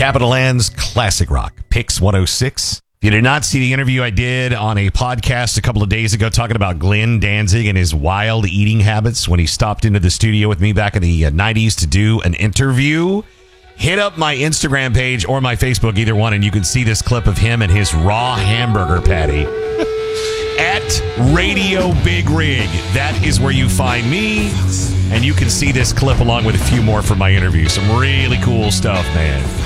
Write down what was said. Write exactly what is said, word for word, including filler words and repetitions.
Capital Land's Classic Rock, Pix one oh six. If you did not see the interview I did on a podcast a couple of days ago talking about Glenn Danzig and his wild eating habits when he stopped into the studio with me back in the nineties to do an interview, hit up my Instagram page or my Facebook, either one, and you can see this clip of him and his raw hamburger patty at Radio Big Rig. That is where you find me, and you can see this clip along with a few more from my interview. Some really cool stuff, man.